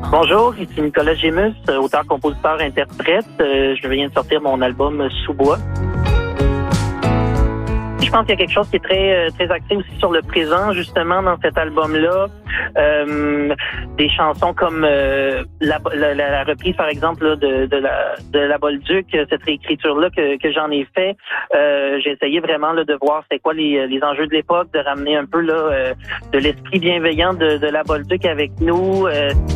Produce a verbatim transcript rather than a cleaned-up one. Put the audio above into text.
Bonjour, ici Nicolas Gémus, auteur, compositeur, interprète. Euh, je viens de sortir mon album Sous-bois. Je pense qu'il y a quelque chose qui est très très axé aussi sur le présent, justement, dans cet album-là. Euh, des chansons comme euh, la, la, la reprise, par exemple, là, de, de la de la Bolduc, cette réécriture-là que, que j'en ai fait. Euh, j'ai essayé vraiment là, de voir c'est quoi les, les enjeux de l'époque, de ramener un peu là, euh, de l'esprit bienveillant de, de la Bolduc avec nous. Euh,